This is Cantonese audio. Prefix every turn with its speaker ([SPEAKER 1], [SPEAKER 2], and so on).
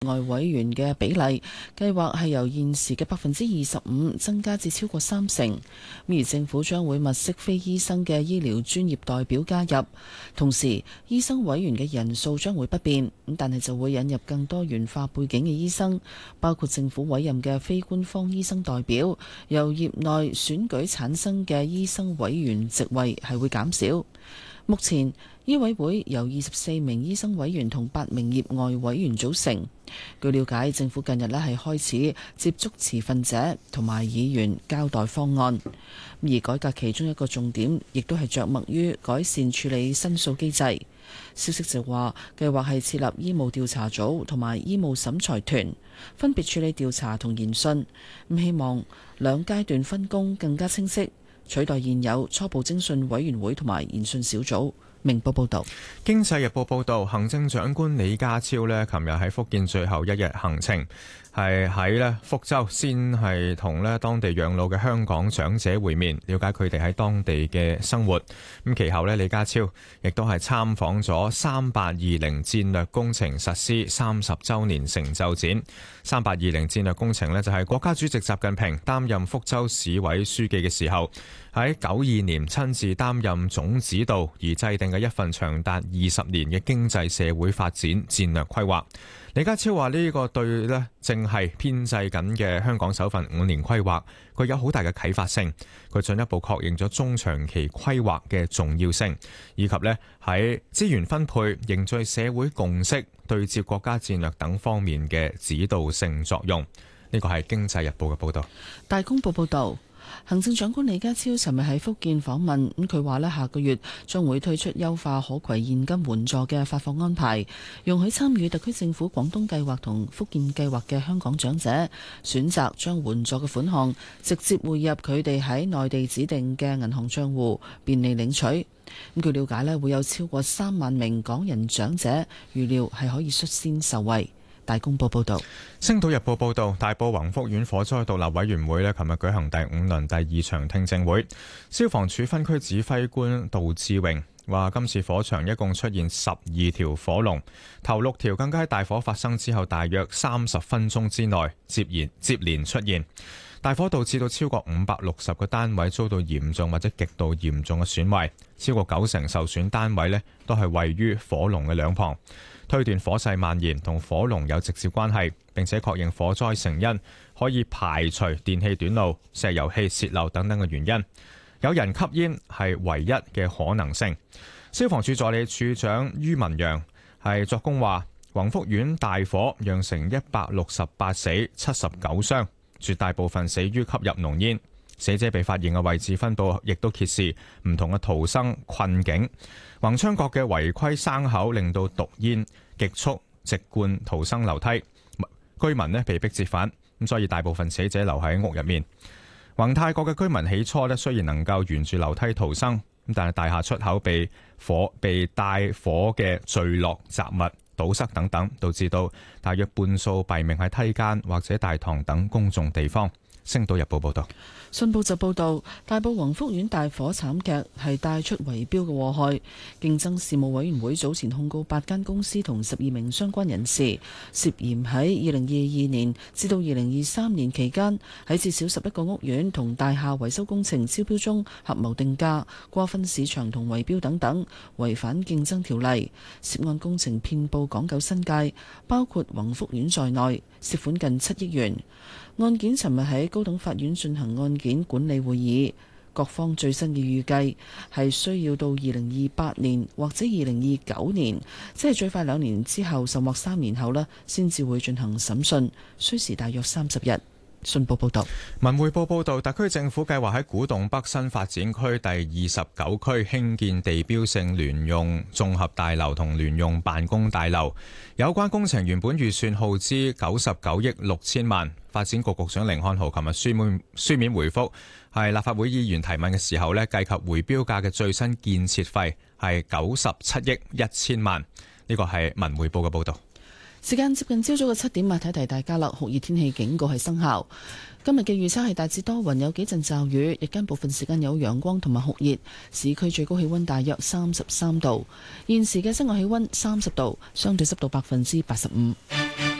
[SPEAKER 1] 外委員嘅比例，計劃係由現時嘅25%增加至超過30%。而政府將會物色非醫生嘅醫療專業代表加入，同時醫生委員嘅人數將會不變，但係就會引入更多元化背景嘅醫生，包括政府委任嘅非官方醫生代表，由業內選舉產生嘅醫生委員席位係會減少。目前醫委會由24名醫生委員同8名業外委員組成。據了解，政府近日係開始接觸持份者同埋議員交代方案，而改革其中一個重點亦都係着墨於改善處理申訴機制。消息就話，計劃係設立醫務調查組同埋醫務審裁團，分別處理調查同研訊。咁希望兩階段分工更加清晰，取代現有初步偵訊委員會同埋研訊小組。明報報道。
[SPEAKER 2] 經濟日報報道，行政長官李家超呢，琴日喺福建最後一日行程，係喺福州先係同當地養老嘅香港長者會面，了解佢哋喺當地嘅生活。咁其後呢，李家超亦都係參訪咗3820戰略工程實施30週年成就展。3820戰略工程呢，就係國家主席習近平擔任福州市委書記嘅時候，喺92年親自擔任總指導而制定嘅一份長達20年嘅經濟社會發展戰略規劃。李家超話呢個對正係編製緊嘅香港首份5年規劃，佢有好大嘅啟發性。佢進一步確認咗中長期規劃嘅重要性，以及喺資源分配、凝聚社會共識、對接國家戰略等方面嘅指導性作用。呢個係《經濟日報》嘅報導。
[SPEAKER 1] 大公報報導。行政長官李家超尋日喺福建訪問，咁佢話下個月將會推出優化可攜現金援助嘅發放安排，容許參與特區政府廣東計劃同福建計劃嘅香港長者選擇將援助嘅款項直接匯入佢哋喺內地指定嘅銀行帳戶，便利領取。咁據了解會有超過3萬名港人長者預料係可以率先受惠。大公報報道。
[SPEAKER 2] 星島日報報道，大埔宏福苑火災獨立委員會琴日舉行第5輪第2場聽證會。消防處分區指揮官杜志榮話，今次火場一共出現12條火龍，頭6條更加喺大火發生之後大約30分鐘之內接連出現。大火導致到超過560個單位遭到嚴重或者極度嚴重嘅損壞，超過90%受損單位都係位於火龍嘅兩旁。推斷火勢蔓延同火龍有直接關係，並且確認火災成因可以排除電氣短路、石油氣洩漏等等嘅原因。有人吸煙係唯一嘅可能性。消防處助理處長于文陽係作供話，宏福苑大火釀成168死79傷，絕大部分死於吸入濃煙。死者被發現嘅位置分佈亦都揭示唔同嘅逃生困境。宏昌閣嘅違規生口令到毒煙極速直灌逃生樓梯，居民被迫折返，咁所以大部分死者留喺屋入面。宏泰閣嘅居民起初雖然能夠沿住樓梯逃生，但係大廈出口被帶火嘅墜落雜物堵塞等等，導致到大約半數斃命喺梯間或者大堂等公眾地方。星島日報報道。
[SPEAKER 1] 信報就報道，大埔宏福苑大火慘劇係帶出圍標嘅禍害。競爭事務委員會早前控告8間公司同12名相關人士，涉嫌喺2022年至到2023年期間，喺至少11個屋苑同大廈維修工程招標中合謀定價、瓜分市場同圍標等等，違反競爭條例。涉案工程遍佈港九新界，包括宏福苑在內，涉款近7億元。案件尋日喺高等法院進行案件管理會議，各方最新嘅預計係需要到2028年或者2029年，即係最快2年之後，甚或3年後先至會進行審訊，需時大約30日。信報報道。
[SPEAKER 2] 文匯報報道，特區政府計劃喺古洞北新發展區第29區興建地標性聯用綜合大樓同聯用辦公大樓。有關工程原本預算耗資99億6千萬。發展局局長甯漢豪琴日書面回覆係立法會議員提問嘅時候計及回標價嘅最新建設費係97億1千萬。呢個係文匯報嘅報道。
[SPEAKER 1] 時間接近朝早嘅7點，提提大家啦。酷熱天氣警告係生效。今日嘅預測係大致多雲，有幾陣驟雨，日間部分時間有陽光同埋酷熱。市區最高氣溫大約33度。現時嘅室外氣溫30度，相對濕度85%。